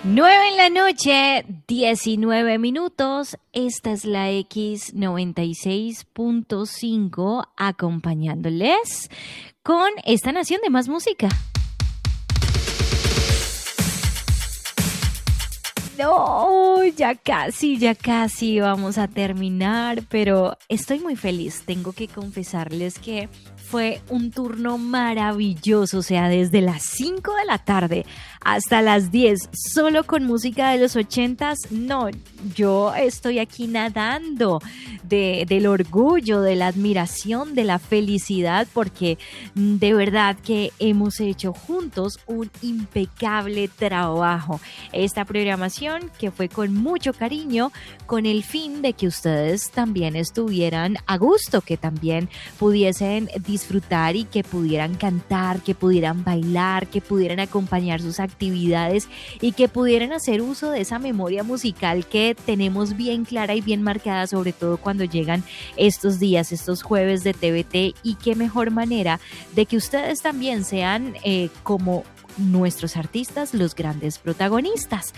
9 p.m, 19 minutos. Esta es la X96.5 acompañándoles con esta nación de más música. No, ya casi vamos a terminar, pero estoy muy feliz. Tengo que confesarles que fue un turno maravilloso, o sea, desde las 5 de la tarde hasta las 10, solo con música de los 80s. No, yo estoy aquí nadando del orgullo, de la admiración, de la felicidad, porque de verdad que hemos hecho juntos un impecable trabajo. Esta programación que fue con mucho cariño, con el fin de que ustedes también estuvieran a gusto, que también pudiesen disfrutar y que pudieran cantar, que pudieran bailar, que pudieran acompañar sus actividades y que pudieran hacer uso de esa memoria musical que tenemos bien clara y bien marcada, sobre todo cuando llegan estos días, estos jueves de TVT, y qué mejor manera de que ustedes también sean como nuestros artistas, los grandes protagonistas.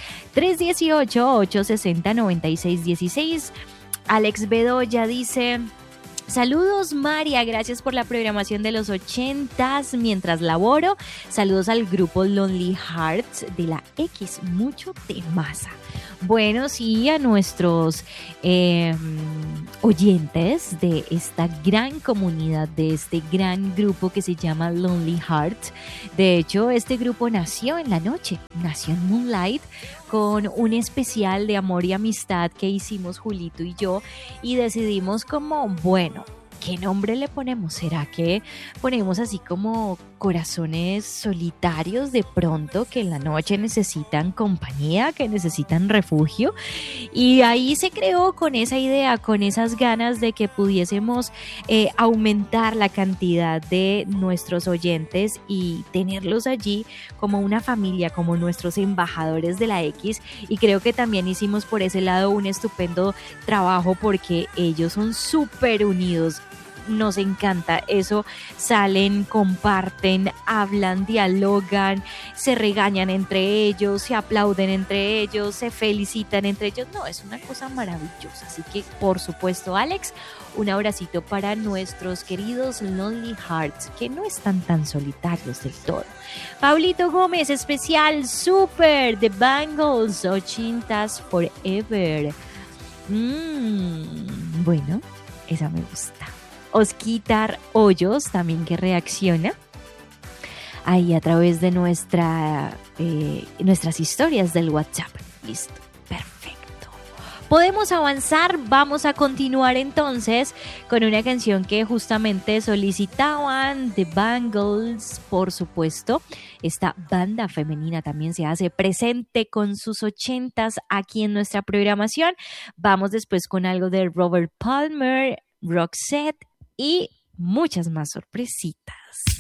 318-860-9616. Alex Bedoya dice: saludos María, gracias por la programación de los 80s mientras laboro. Saludos al grupo Lonely Hearts de la X, mucho de masa. Bueno, sí, a nuestros oyentes de esta gran comunidad, de este gran grupo que se llama Lonely Hearts. De hecho, este grupo nació en la noche, nació en Moonlight, con un especial de amor y amistad que hicimos Julito y yo, y decidimos como, bueno, ¿qué nombre le ponemos? ¿Será que ponemos así como corazones solitarios de pronto, que en la noche necesitan compañía, que necesitan refugio? Y ahí se creó con esa idea, con esas ganas de que pudiésemos aumentar la cantidad de nuestros oyentes y tenerlos allí como una familia, como nuestros embajadores de la X. Y creo que también hicimos por ese lado un estupendo trabajo, porque ellos son súper unidos. Nos encanta eso, salen, comparten, hablan, dialogan, se regañan entre ellos, se aplauden entre ellos, se felicitan entre ellos. No, es una cosa maravillosa. Así que, por supuesto, Alex, un abracito para nuestros queridos Lonely Hearts, que no están tan solitarios del todo. Paulito Gómez, especial super The Bangles, 80s Forever. Bueno, esa me gusta. Osquitar Hoyos también, que reacciona ahí a través de nuestras historias del WhatsApp. Listo, perfecto. Podemos avanzar, vamos a continuar entonces con una canción que justamente solicitaban, The Bangles, por supuesto. Esta banda femenina también se hace presente con sus 80s aquí en nuestra programación. Vamos después con algo de Robert Palmer, Roxette y muchas más sorpresitas.